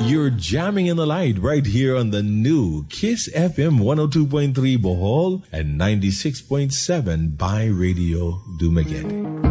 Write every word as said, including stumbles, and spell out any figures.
You're jamming in the light right here on the new Kiss F M one oh two point three Bohol and ninety-six point seven by Radio Dumaguete.